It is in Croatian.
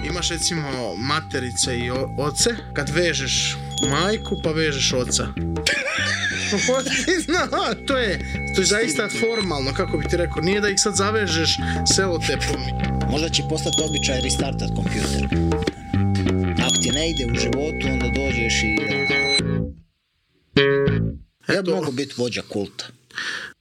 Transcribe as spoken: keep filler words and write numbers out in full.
Imaš recimo materice i o- oce, kad vežeš majku pa vežeš oca. Zna, to je, to je zaista formalno, kako bi ti rekao, nije da ih sad zavežeš selotepom. Možda će postati običaj restartat kompjuter. Ako ti ne ide u životu, onda dođeš i... Ja bi Eto. mogu biti vođa kulta.